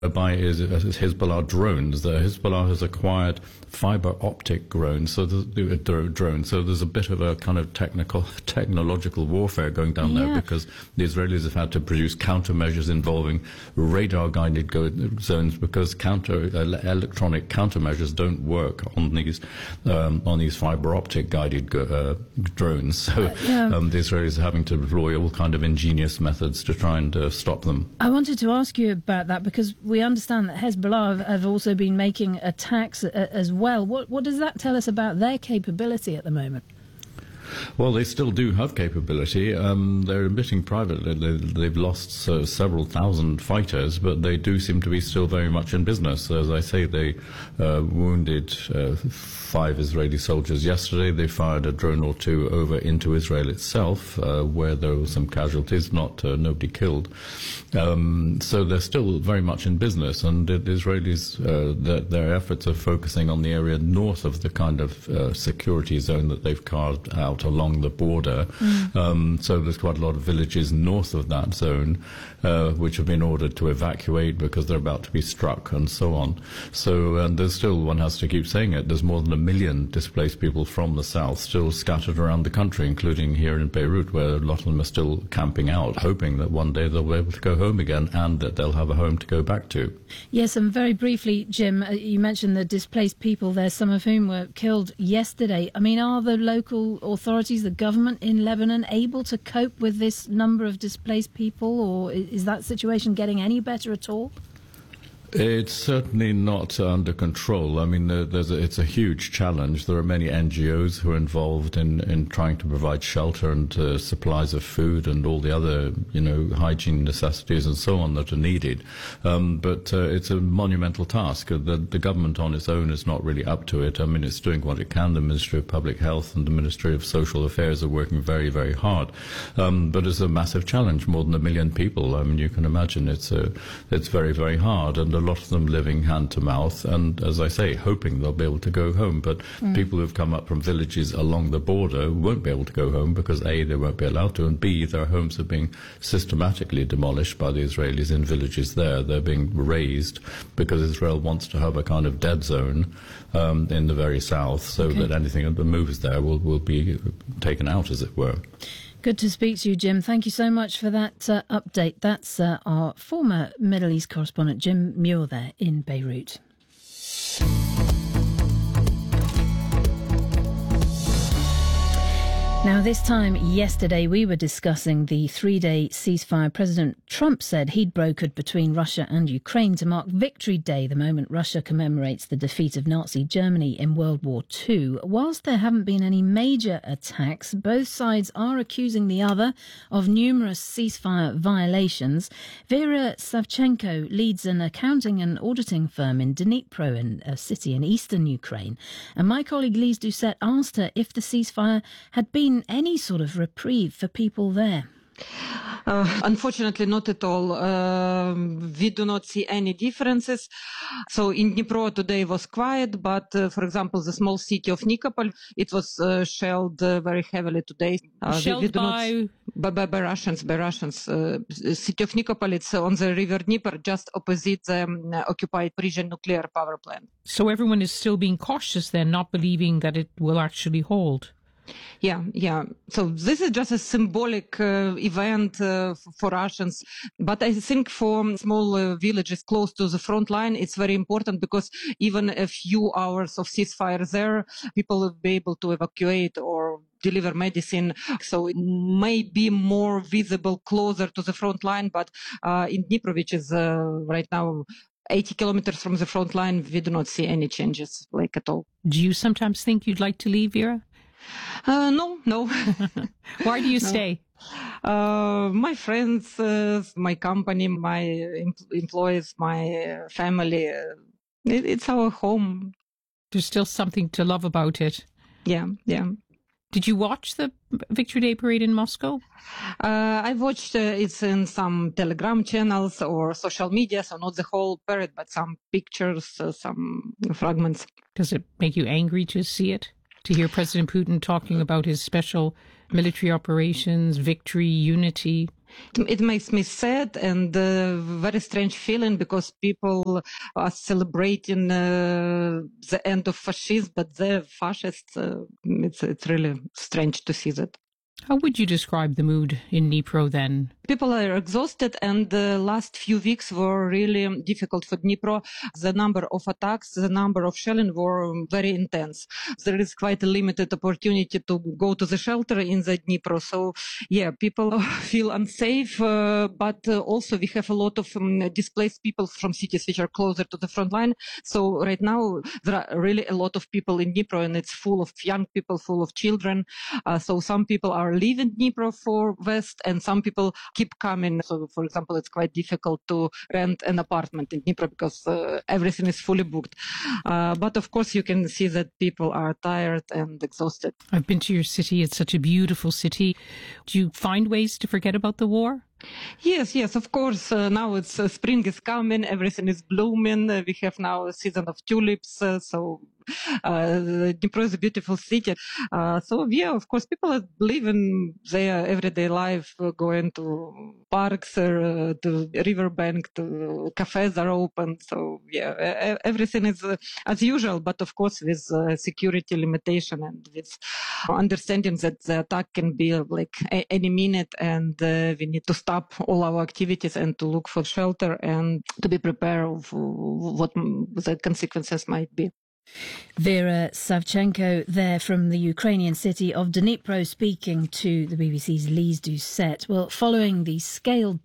by is Hezbollah drones. Hezbollah has acquired fiber optic drones, so there's a bit of a kind of technological warfare going down there, because the Israelis have had to produce countermeasures involving radar-guided zones, because electronic countermeasures don't work on these fiber optic guided drones. So the Israelis are having to deploy all kind of ingenious methods to try and stop them. I wanted to ask you about that, because we understand that Hezbollah have also been making attacks as well. What does that tell us about their capability at the moment? Well, they still do have capability. They're admitting privately they've lost several thousand fighters, but they do seem to be still very much in business. As I say, they wounded 5 Israeli soldiers yesterday. They fired a drone or 2 over into Israel itself, where there were some casualties, nobody killed. So they're still very much in business, and the Israelis, their efforts are focusing on the area north of the kind of security zone that they've carved out along the border. So there's quite a lot of villages north of that zone which have been ordered to evacuate because they're about to be struck and so on. So and there's still, one has to keep saying it, there's more than 1 million displaced people from the south still scattered around the country, including here in Beirut, where a lot of them are still camping out, hoping that one day they'll be able to go home again and that they'll have a home to go back to. Yes, and very briefly, Jim, you mentioned the displaced people there, some of whom were killed yesterday. I mean, are the local authorities, the government in Lebanon, able to cope with this number of displaced people, or is that situation getting any better at all? It's certainly not under control. I mean, it's a huge challenge. There are many NGOs who are involved in trying to provide shelter and supplies of food and all the other, hygiene necessities and so on that are needed. But it's a monumental task. The government on its own is not really up to it. I mean, it's doing what it can. The Ministry of Public Health and the Ministry of Social Affairs are working very, very hard. But it's a massive challenge. More than 1 million people. I mean, you can imagine it's very, very hard. And a lot of them living hand to mouth, and as I say, hoping they'll be able to go home. But people who've come up from villages along the border won't be able to go home because A, they won't be allowed to, and B, their homes are being systematically demolished by the Israelis in villages there. They're being razed because Israel wants to have a kind of dead zone in the very south, so that anything that moves there will be taken out, as it were. Good to speak to you, Jim. Thank you so much for that update. That's our former Middle East correspondent, Jim Muir, there in Beirut. Now, this time yesterday, we were discussing the 3-day ceasefire President Trump said he'd brokered between Russia and Ukraine to mark Victory Day, the moment Russia commemorates the defeat of Nazi Germany in World War II. Whilst there haven't been any major attacks, both sides are accusing the other of numerous ceasefire violations. Vera Savchenko leads an accounting and auditing firm in Dnipro, a city in eastern Ukraine. And my colleague Lise Doucette asked her if the ceasefire had been any sort of reprieve for people there. Unfortunately, not at all. We do not see any differences. So in Dnipro today was quiet, but for example, the small city of Nikopol, it was shelled very heavily today. Shelled by Russians. City of Nikopol, it's on the river Dnieper, just opposite the occupied Prigozhin nuclear power plant. So everyone is still being cautious then, not believing that it will actually hold. Yeah. So this is just a symbolic event for Russians. But I think for small villages close to the front line, it's very important because even a few hours of ceasefire there, people will be able to evacuate or deliver medicine. So it may be more visible closer to the front line. But in Dnipro, which is right now 80 kilometers from the front line, we do not see any changes at all. Do you sometimes think you'd like to leave, Vera? No. Why do you stay? My friends, my company, my employees, my family, it's our home. There's still something to love about it. Yeah. Did you watch the Victory Day parade in Moscow? I watched it in some Telegram channels or social media, so not the whole parade, but some pictures, some fragments. Does it make you angry to see it? To hear President Putin talking about his special military operations, victory, unity? It makes me sad and very strange feeling because people are celebrating the end of fascism, but they're fascists. It's really strange to see that. How would you describe the mood in Dnipro then? People are exhausted, and the last few weeks were really difficult for Dnipro. The number of attacks, the number of shelling were very intense. There is quite a limited opportunity to go to the shelter in the Dnipro. So, yeah, people feel unsafe, but also we have a lot of displaced people from cities which are closer to the front line. So right now there are really a lot of people in Dnipro, and it's full of young people, full of children. So some people are leaving Dnipro for West, and some people keep coming. So, for example, it's quite difficult to rent an apartment in Dnipro because everything is fully booked. But of course, you can see that people are tired and exhausted. I've been to your city. It's such a beautiful city. Do you find ways to forget about the war? Yes, of course. Now it's spring is coming, everything is blooming. We have now a season of tulips, so Dnipro is a beautiful city. So yeah, of course, people are living their everyday life, going to parks, to riverbank, to cafes are open. So yeah, everything is as usual, but of course with security limitation and with understanding that the attack can be like any minute, and we need to stop all our activities and to look for shelter and to be prepared of what the consequences might be. Vera Savchenko there from the Ukrainian city of Dnipro speaking to the BBC's Lise Doucette. Well, following the scaled